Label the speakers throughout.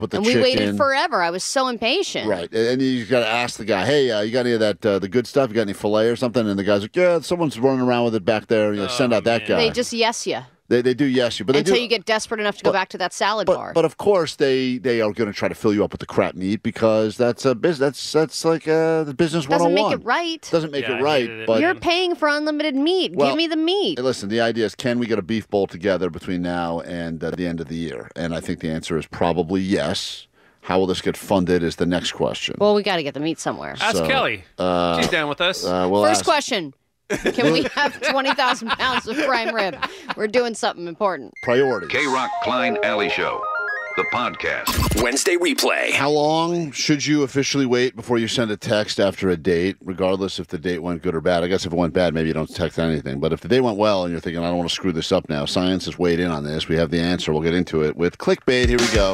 Speaker 1: Put the
Speaker 2: and we
Speaker 1: chicken.
Speaker 2: waited forever. I was so impatient.
Speaker 1: Right. And you got to ask the guy, hey, you got any of that, the good stuff? You got any filet or something? And the guy's like, yeah, someone's running around with it back there. You know, send out that guy.
Speaker 2: They just yes you.
Speaker 1: They do yes you, but
Speaker 2: until
Speaker 1: they do,
Speaker 2: you get desperate enough to go back to that salad bar.
Speaker 1: But of course they are going to try to fill you up with the crap meat because that's a business. That's like the business 101.
Speaker 2: Doesn't make it right.
Speaker 1: Doesn't make it right. But
Speaker 2: you're paying for unlimited meat.
Speaker 1: Well,
Speaker 2: give me the meat.
Speaker 1: Listen, the idea is, can we get a beef bowl together between now and the end of the year? And I think the answer is probably yes. How will this get funded is the next question.
Speaker 2: Well, we got to get the meat somewhere.
Speaker 3: Ask Kelly. She's down with us.
Speaker 2: First question. Can we have 20,000 pounds of prime rib? We're doing something important.
Speaker 1: Priorities.
Speaker 4: K-Rock Klein Alley Show, the podcast.
Speaker 5: Wednesday replay.
Speaker 1: How long should you officially wait before you send a text after a date, regardless if the date went good or bad? I guess if it went bad, maybe you don't text anything. But if the date went well and you're thinking, I don't want to screw this up now, science has weighed in on this. We have the answer. We'll get into it with clickbait. Here we go.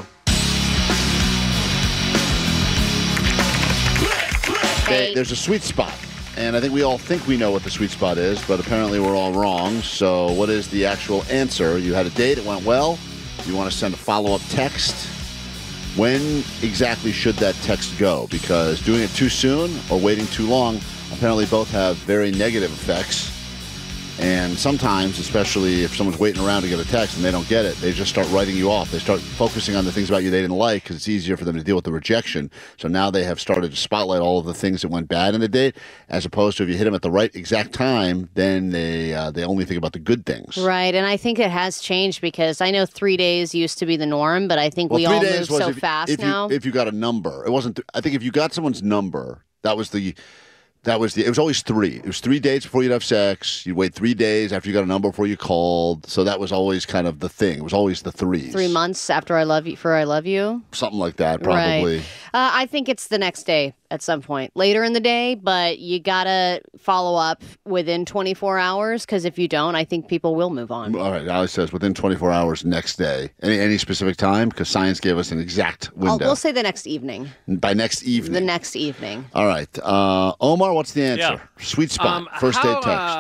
Speaker 2: Hey.
Speaker 1: There's a sweet spot. And I think we all think we know what the sweet spot is, but apparently we're all wrong. So what is the actual answer? You had a date, it went well. You want to send a follow-up text. When exactly should that text go? Because doing it too soon or waiting too long apparently both have very negative effects. And sometimes, especially if someone's waiting around to get a text and they don't get it, they just start writing you off. They start focusing on the things about you they didn't like because it's easier for them to deal with the rejection. So now they have started to spotlight all of the things that went bad in the date, as opposed to if you hit them at the right exact time, then they only think about the good things.
Speaker 2: Right, and I think it has changed because I know 3 days used to be the norm, but I think we all move so fast now.
Speaker 1: If you got a number, it wasn't. I think if you got someone's number, it was always 3. It was 3 dates before you'd have sex. You'd wait 3 days after you got a number before you called. So that was always kind of the thing. It was always the 3s.
Speaker 2: 3 months after I love you.
Speaker 1: Something like that, probably.
Speaker 2: Right. I think it's the next day at some point later in the day, but you gotta follow up within 24 hours because if you don't, I think people will move on.
Speaker 1: All right, Alex says within 24 hours next day. Any specific time? Because science gave us an exact window.
Speaker 2: We'll say the next evening.
Speaker 1: By next evening.
Speaker 2: The next evening.
Speaker 1: All right, Omar, what's the answer?
Speaker 3: Yeah.
Speaker 1: Sweet spot, first date text.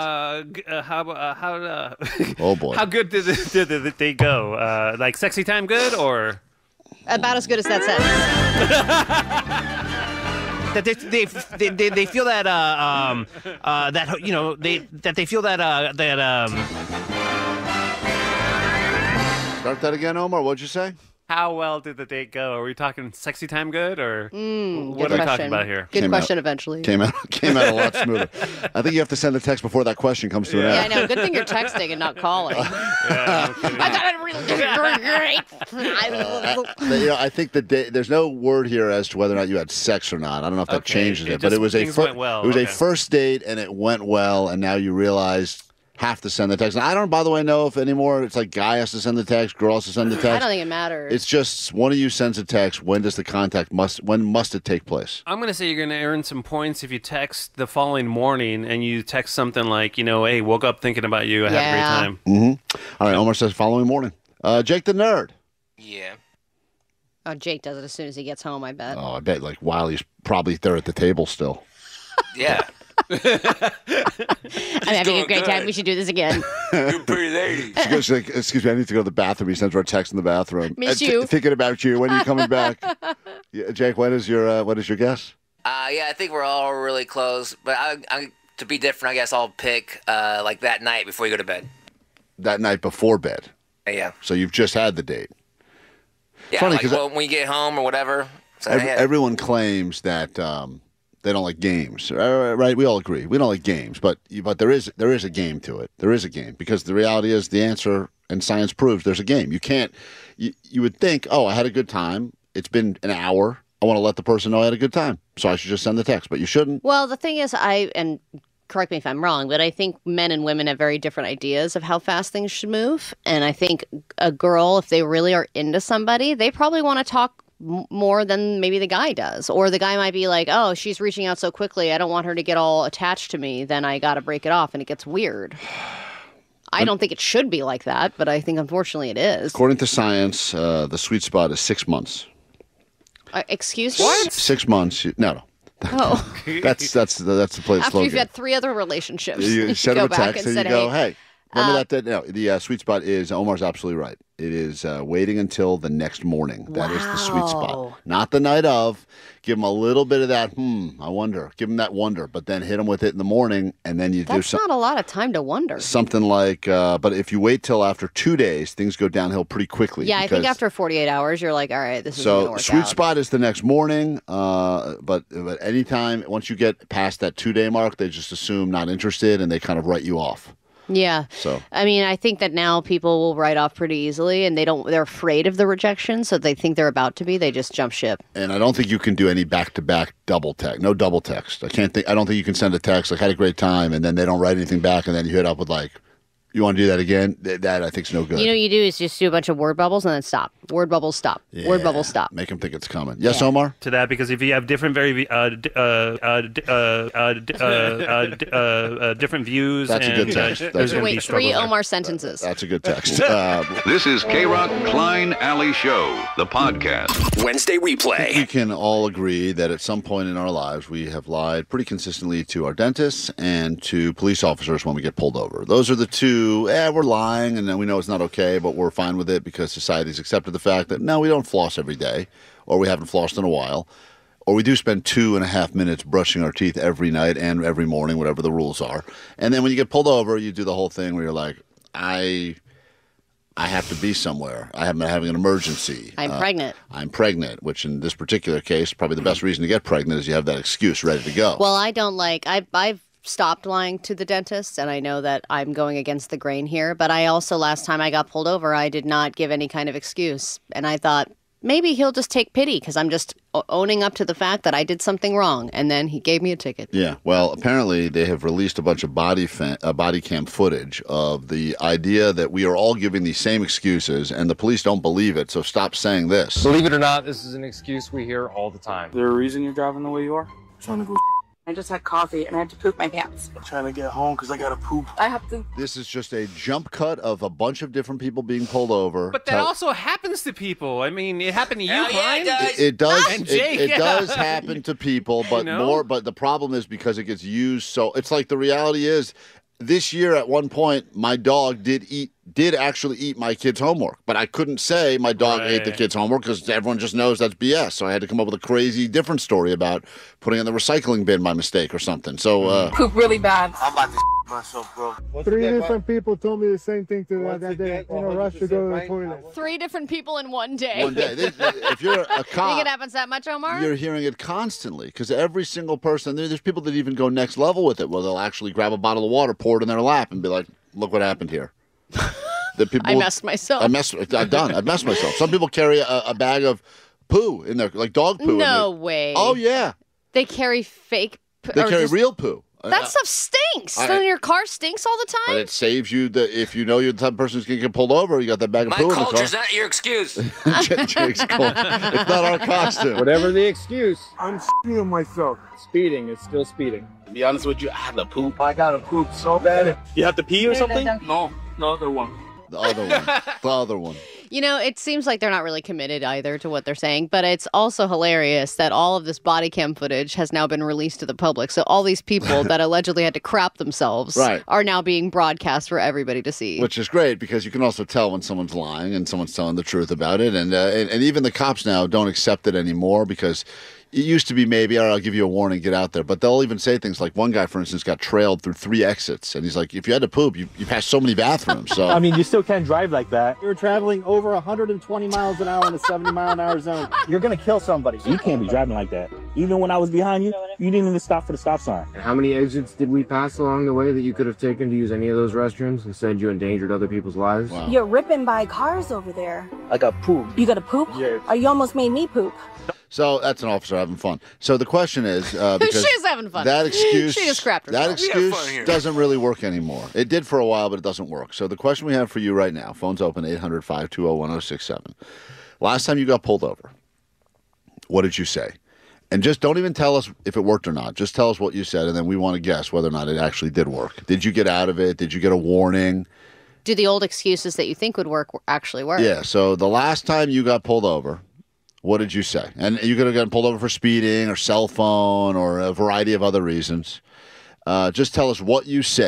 Speaker 1: Oh boy,
Speaker 3: how good did they go? Like sexy time good or?
Speaker 2: About as good as that sentence.
Speaker 6: That they feel that that you know they feel that
Speaker 1: Start that again, Omar. What'd you say?
Speaker 3: How well did the date go? Are we talking sexy time good or what
Speaker 2: Good
Speaker 3: are we
Speaker 2: question.
Speaker 3: talking about here?
Speaker 2: Good question. Eventually,
Speaker 1: Came out a lot smoother. I think you have to send a text before that question comes to an
Speaker 2: yeah,
Speaker 1: end.
Speaker 2: I know. Good thing you're texting and not calling.
Speaker 3: Yeah,
Speaker 2: I thought it really great.
Speaker 1: I think there's no word here as to whether or not you had sex or not. I don't know if that changes it, but it was a a first date and it went well, and now you realize have to send the text. And I don't, by the way, know if anymore it's like guy has to send the text, girl has to send the text.
Speaker 2: I don't think it matters.
Speaker 1: It's just one of you sends a text. When does the contact when must it take place?
Speaker 3: I'm going to say you're going to earn some points if you text the following morning and you text something like, hey, woke up thinking about you. I had a great time.
Speaker 1: Mm-hmm. All right, Omar says following morning. Jake the Nerd.
Speaker 7: Yeah.
Speaker 2: Oh, Jake does it as soon as he gets home, I bet.
Speaker 1: Oh, I bet like Wiley's probably there at the table still.
Speaker 7: Yeah.
Speaker 2: I'm having a great time. We should do this again.
Speaker 7: You pretty lady.
Speaker 1: She goes, like, excuse me, I need to go to the bathroom. He sends her a text in the bathroom.
Speaker 2: Miss you.
Speaker 1: Thinking about you. When are you coming back? Yeah, Jake, what is your guess?
Speaker 7: Yeah, I think we're all really close. But to be different, I guess I'll pick like that night before you go to bed.
Speaker 1: That night before bed.
Speaker 7: Yeah.
Speaker 1: So you've just had the date.
Speaker 7: Yeah,
Speaker 1: Funny,
Speaker 7: like when you get home or whatever. So,
Speaker 1: everyone claims that they don't like games, right? We all agree. We don't like games, but there is a game to it. There is a game because the reality is the answer, and science proves there's a game. You can't. You would think, oh, I had a good time. It's been an hour. I want to let the person know I had a good time, so I should just send the text. But you shouldn't.
Speaker 2: Well, the thing is, and correct me if I'm wrong, but I think men and women have very different ideas of how fast things should move. And I think a girl, if they really are into somebody, they probably want to talk more than maybe the guy does. Or the guy might be like, oh, she's reaching out so quickly, I don't want her to get all attached to me, then I got to break it off, and it gets weird. I don't think it should be like that, but I think unfortunately it is.
Speaker 1: According to science, the sweet spot is 6 months.
Speaker 2: Excuse me?
Speaker 3: What?
Speaker 1: 6 months. No.
Speaker 2: Oh.
Speaker 1: That's the place.
Speaker 2: After you've had 3 other relationships.
Speaker 1: You send
Speaker 2: go
Speaker 1: him a
Speaker 2: back
Speaker 1: text
Speaker 2: and
Speaker 1: and you
Speaker 2: said,
Speaker 1: go, hey, Remember that? No, the sweet spot is, Omar's absolutely right. It is waiting until the next morning. That is the sweet spot. Not the night of. Give them a little bit of that, I wonder. Give them that wonder, but then hit them with it in the morning, and then you do something.
Speaker 2: That's not a lot of time to wonder.
Speaker 1: Something like, but if you wait till after 2 days, things go downhill pretty quickly.
Speaker 2: Yeah, I think after 48 hours, you're like, all right, this is going to work
Speaker 1: sweet
Speaker 2: out.
Speaker 1: spot is the next morning, but anytime, once you get past that 2-day mark, they just assume not interested, and they kind of write you off.
Speaker 2: Yeah.
Speaker 1: So
Speaker 2: I mean, I think that now people will write off pretty easily, and they're afraid of the rejection, so they think they're about to be. They just jump ship.
Speaker 1: And I don't think you can do any back-to-back double text. No double text. I don't think you can send a text like, had a great time, and then they don't write anything back, and then you hit up with like, you want to do that again? That I think is no good.
Speaker 2: You know what you do is just do a bunch of word bubbles and then stop. Word bubbles, stop.
Speaker 1: Yeah.
Speaker 2: Word bubbles, stop.
Speaker 1: Make them think it's coming. Yes, Omar?
Speaker 3: To that, because if you have different different views,
Speaker 1: That's a good text.
Speaker 3: there's gonna be
Speaker 2: Wait,
Speaker 3: struggles
Speaker 2: 3
Speaker 3: there.
Speaker 2: Omar sentences.
Speaker 1: That's a good text.
Speaker 4: This is K-Rock Klein Alley Show, the podcast.
Speaker 5: Wednesday
Speaker 1: We
Speaker 5: replay.
Speaker 1: can all agree that at some point in our lives, we have lied pretty consistently to our dentists and to police officers when we get pulled over. Those are the two, we're lying, and then we know it's not okay, but we're fine with it because society's accepted the fact that, no, we don't floss every day, or we haven't flossed in a while, or we do spend 2.5 minutes brushing our teeth every night and every morning, whatever the rules are. And then when you get pulled over, you do the whole thing where you're like, I have to be somewhere. I'm having an emergency.
Speaker 2: I'm pregnant.
Speaker 1: I'm pregnant, which in this particular case, probably the best reason to get pregnant is you have that excuse ready to go.
Speaker 2: Well, I don't like, I've stopped lying to the dentist, and I know that I'm going against the grain here, but I also, last time I got pulled over, I did not give any kind of excuse. And I thought, maybe he'll just take pity because I'm just owning up to the fact that I did something wrong. And then he gave me a ticket.
Speaker 1: Yeah, well, apparently they have released a bunch of body cam footage of the idea that we are all giving these same excuses, and the police don't believe it, so stop saying this.
Speaker 8: Believe it or not, this is an excuse we hear all the time.
Speaker 9: Is there a reason you're driving the way you are?
Speaker 10: Trying to go. I just had coffee and I had to poop my pants.
Speaker 9: I'm trying to get home because I got to poop.
Speaker 10: I have to.
Speaker 1: This is just a jump cut of a bunch of different people being pulled over.
Speaker 3: But that also happens to people. I mean, it happened to you, Klein.
Speaker 1: It does.
Speaker 3: And Jake,
Speaker 1: it does happen to people, but
Speaker 3: know?
Speaker 1: But the problem is because it gets used. So it's like the reality is, this year at one point, my dog did actually eat my kid's homework, but I couldn't say my dog ate the kid's homework because everyone just knows that's BS. So I had to come up with a crazy different story about putting it in the recycling bin by mistake or something. So
Speaker 10: poop really bad.
Speaker 9: I'm about to myself, bro.
Speaker 11: 3 different people told me the same thing that day. Rush to go to the toilet.
Speaker 2: 3 different people in one day.
Speaker 1: One day. If you're a cop,
Speaker 2: think it happens that much, Omar?
Speaker 1: You're hearing it constantly because every single person, there's people that even go next level with it, where they'll actually grab a bottle of water, pour it in their lap, and be like, look what happened here.
Speaker 2: I messed myself.
Speaker 1: I've messed myself. Some people carry a bag of poo in there, like dog poo.
Speaker 2: No way.
Speaker 1: Oh, yeah.
Speaker 2: They carry fake poo.
Speaker 1: They carry real poo.
Speaker 2: That stuff stinks. Then your car stinks all the time.
Speaker 1: But it saves you if you know you're the type of person who's going to get pulled over, you got that bag of poo in the car.
Speaker 7: My culture's not your excuse.
Speaker 1: Jake's cold. It's not our costume.
Speaker 8: Whatever the excuse,
Speaker 11: I'm speeding myself.
Speaker 8: speeding is still speeding.
Speaker 9: To be honest with you, I have to poop. I got to poop so bad. You have to pee or something? No, the other one.
Speaker 1: The other one.
Speaker 2: You know, it seems like they're not really committed either to what they're saying, but it's also hilarious that all of this body cam footage has now been released to the public. So all these people that allegedly had to crap themselves are now being broadcast for everybody to see.
Speaker 1: Which is great because you can also tell when someone's lying and someone's telling the truth about it. And even the cops now don't accept it anymore because it used to be maybe, all right, I'll give you a warning, get out there. But they'll even say things like one guy, for instance, got trailed through 3 exits. And he's like, if you had to poop, you passed so many bathrooms. So
Speaker 9: I mean, you still can't drive like that.
Speaker 11: You're traveling over 120 miles an hour in a 70-mile-an-hour zone.
Speaker 9: You're going to kill somebody. You can't be driving like that. Even when I was behind you, you didn't even stop for the stop sign.
Speaker 8: And how many exits did we pass along the way that you could have taken to use any of those restrooms? Instead, you endangered other people's lives?
Speaker 1: Wow.
Speaker 10: You're ripping by cars over there.
Speaker 9: I got poop.
Speaker 10: You got to poop?
Speaker 9: Yeah.
Speaker 10: You almost made me poop.
Speaker 1: So that's an officer having fun. So the question is, because
Speaker 2: She's having fun.
Speaker 1: that excuse,
Speaker 2: She just crapped herself.
Speaker 1: that excuse doesn't really work anymore. It did for a while, but it doesn't work. So the question we have for you right now, phone's open, 800-520-1067. Last time you got pulled over, what did you say? And just don't even tell us if it worked or not. Just tell us what you said, and then we want to guess whether or not it actually did work. Did you get out of it? Did you get a warning?
Speaker 2: Do the old excuses that you think would work actually work?
Speaker 1: Yeah, so the last time you got pulled over, what did you say? And you could have gotten pulled over for speeding or cell phone or a variety of other reasons. Just tell us what you said.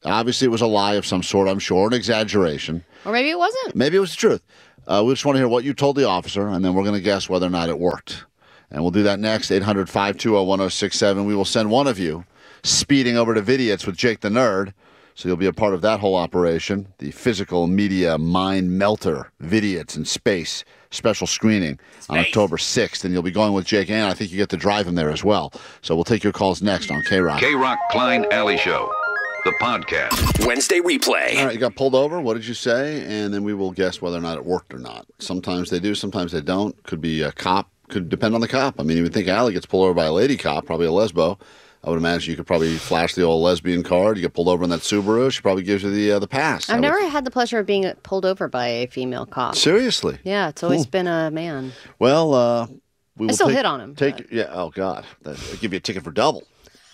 Speaker 1: Obviously, it was a lie of some sort, I'm sure, an exaggeration.
Speaker 2: Or maybe it wasn't.
Speaker 1: Maybe it was the truth. We just want to hear what you told the officer, and then we're going to guess whether or not it worked. And we'll do that next, 800-520-1067. We will send one of you speeding over to Vidiots with Jake the Nerd. So you'll be a part of that whole operation, the physical media mind melter, Vidiots in space, special screening on October 6th. And you'll be going with Jake, and I think you get to drive him there as well. So we'll take your calls next on K-Rock.
Speaker 4: K-Rock Klein Alley Show, the podcast.
Speaker 5: Wednesday replay.
Speaker 1: All right, you got pulled over. What did you say? And then we will guess whether or not it worked or not. Sometimes they do, sometimes they don't. Could be a cop. Could depend on the cop. I mean, you would think Allie gets pulled over by a lady cop, probably a lesbo. I would imagine you could probably flash the old lesbian card. You get pulled over in that Subaru. She probably gives you the pass.
Speaker 2: I've never had the pleasure of being pulled over by a female cop.
Speaker 1: Seriously?
Speaker 2: Yeah, it's always been a man.
Speaker 1: Well, we will
Speaker 2: I still hit on him.
Speaker 1: Yeah. Oh God, I'll give you a ticket for double.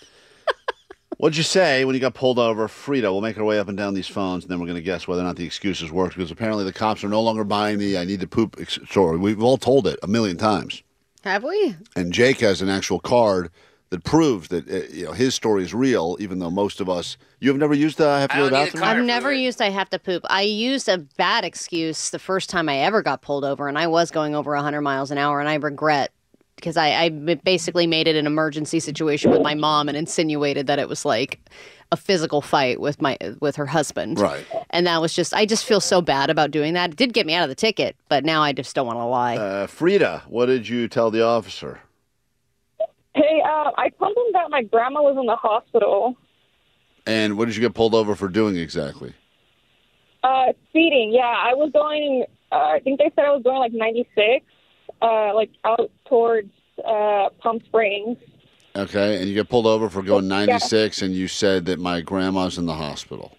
Speaker 1: What'd you say when you got pulled over? Frida, we'll make our way up and down these phones, and then we're going to guess whether or not the excuses worked, because apparently the cops are no longer buying the I need to poop story. We've all told it a million times.
Speaker 2: Have we?
Speaker 1: And Jake has an actual card that proves that his story is real, even though most of us... You have never used I have to go to the bathroom?
Speaker 2: I've never used I have to poop. I used a bad excuse the first time I ever got pulled over, and I was going over 100 miles an hour, and I regret... Because I basically made it an emergency situation with my mom and insinuated that it was like a physical fight with her husband.
Speaker 1: Right.
Speaker 2: And that was I just feel so bad about doing that. It did get me out of the ticket, but now I just don't want to lie.
Speaker 1: Frida, what did you tell the officer?
Speaker 12: Hey, I told him that my grandma was in the hospital.
Speaker 1: And what did you get pulled over for doing exactly?
Speaker 12: Speeding, yeah. I was going, I think they said I was going like 96. Like out towards Palm Springs.
Speaker 1: Okay, and you get pulled over for going 96, and you said that my grandma's in the hospital.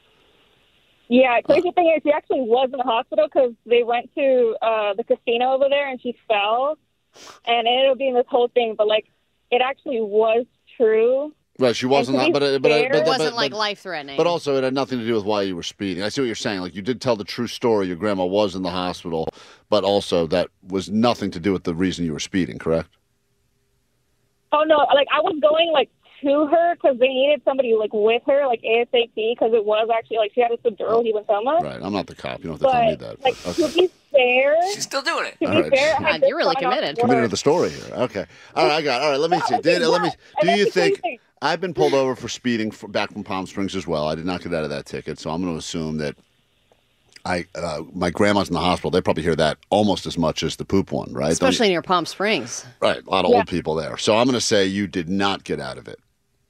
Speaker 12: Yeah, crazy thing is, she actually was in the hospital because they went to the casino over there, and she fell, and it ended up being this whole thing. But like, it actually was true.
Speaker 1: Right, she wasn't, but
Speaker 2: it wasn't like life-threatening.
Speaker 1: But also, it had nothing to do with why you were speeding. I see what you're saying. Like, you did tell the true story. Your grandma was in the hospital, but also that was nothing to do with the reason you were speeding, correct?
Speaker 12: Oh, no, like, I was going, like, to her because they needed somebody, like, with her, like, ASAP, because it was actually, like, she had a subdural hematoma.
Speaker 1: Right, I'm not the cop. You don't have to tell me that.
Speaker 12: Like, to be fair...
Speaker 7: She's still doing it.
Speaker 12: To be fair,
Speaker 2: God, you're really committed.
Speaker 1: Committed to the story here. Okay. All right, let me see. Do you think... I've been pulled over for speeding back from Palm Springs as well. I did not get out of that ticket, so I'm going to assume that my grandma's in the hospital. They probably hear that almost as much as the poop one, right?
Speaker 2: Especially near Palm Springs.
Speaker 1: Right, a lot of old people there. So I'm going to say you did not get out of it.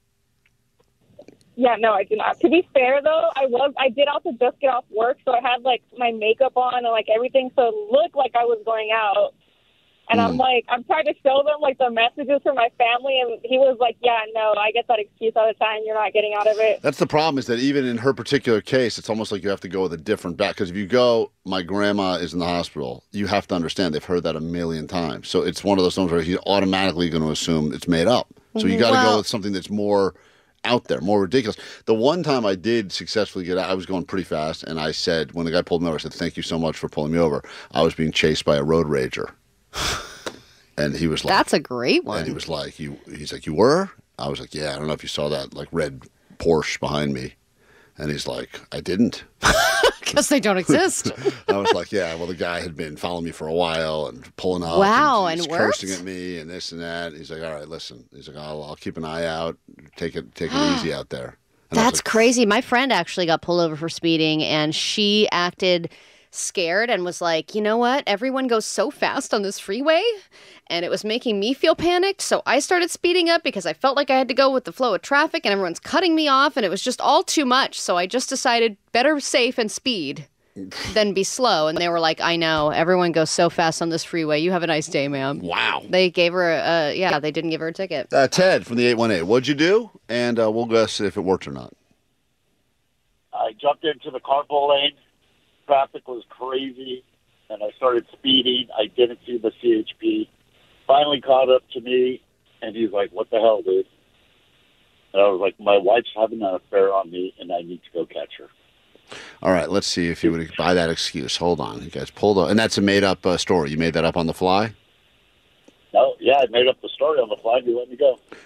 Speaker 12: Yeah, no, I did not. To be fair, though, I did also just get off work, so I had, like, my makeup on and, like, everything, so it looked like I was going out. And I'm trying to show them, like, the messages from my family, and he was like, yeah, no, I get that excuse all the time. You're not getting out of it.
Speaker 1: That's the problem, is that even in her particular case, it's almost like you have to go with a different back. Because if you go, my grandma is in the hospital, you have to understand they've heard that a million times. So it's one of those things where he's automatically going to assume it's made up. So you got to go with something that's more out there, more ridiculous. The one time I did successfully get out, I was going pretty fast, and I said, when the guy pulled me over, I said, thank you so much for pulling me over. I was being chased by a road rager. And he was like,
Speaker 2: that's a great one.
Speaker 1: And he was like, he's like, you were? I was like, yeah, I don't know if you saw that, like, red Porsche behind me. And he's like, I didn't.
Speaker 2: Because they don't exist.
Speaker 1: I was like, yeah, well, the guy had been following me for a while and pulling up.
Speaker 2: Wow,
Speaker 1: and he's
Speaker 2: worked?
Speaker 1: cursing at me and this and that. He's like, all right, listen. He's like, I'll keep an eye out. Take it easy out there. And
Speaker 2: that's crazy. My friend actually got pulled over for speeding, and she acted scared and was like, you know what? Everyone goes so fast on this freeway, and it was making me feel panicked. So I started speeding up because I felt like I had to go with the flow of traffic, and everyone's cutting me off, and it was just all too much. So I just decided better safe and speed than be slow. And they were like, I know, everyone goes so fast on this freeway. You have a nice day, ma'am.
Speaker 1: Wow.
Speaker 2: They gave her they didn't give her a ticket.
Speaker 1: Ted from the 818. What'd you do? And we'll guess if it worked or not.
Speaker 13: I jumped into the carpool lane. Traffic was crazy, and I started speeding. I didn't see the CHP. Finally caught up to me, and he's like, what the hell, dude? And I was like, my wife's having an affair on me, and I need to go catch her.
Speaker 1: All right, let's see if you would buy that excuse. Hold on. You guys pulled up. And that's a made-up story. You made that up on the fly?
Speaker 13: No, yeah, I made up the story on the fly. You let me go.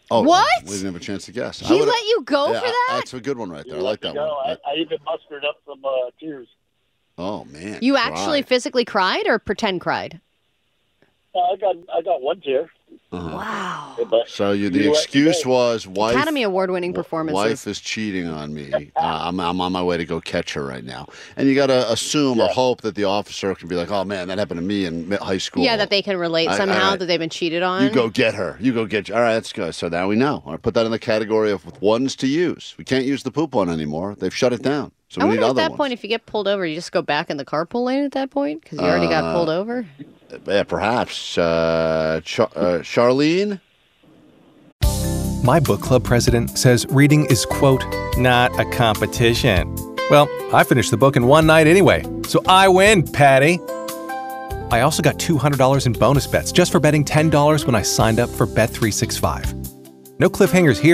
Speaker 1: Oh,
Speaker 2: What?
Speaker 1: We didn't have a chance to guess.
Speaker 2: He let you go for that?
Speaker 1: That's a good one right there. I like that one.
Speaker 13: I even mustered up some tears.
Speaker 1: Oh, man.
Speaker 2: You actually physically cried or pretend cried?
Speaker 13: I got one tear.
Speaker 2: Wow.
Speaker 1: So the excuse was wife.
Speaker 2: Academy Award-winning performances.
Speaker 1: Wife is cheating on me. I'm on my way to go catch her right now. And you got to assume or hope that the officer can be like, oh, man, that happened to me in high school.
Speaker 2: Yeah, that they can relate somehow that they've been cheated on.
Speaker 1: You go get her. All right, that's good. So now we know. All right, put that in the category of ones to use. We can't use the poop one anymore. They've shut it down. So
Speaker 2: I
Speaker 1: we need
Speaker 2: wonder
Speaker 1: other
Speaker 2: at that
Speaker 1: ones.
Speaker 2: point, if you get pulled over, you just go back in the carpool lane at that point? Because you already got pulled over?
Speaker 1: Yeah, perhaps. Charlene?
Speaker 5: My book club president says reading is, quote, not a competition. Well, I finished the book in one night anyway, so I win, Patty. I also got $200 in bonus bets just for betting $10 when I signed up for Bet365. No cliffhangers here.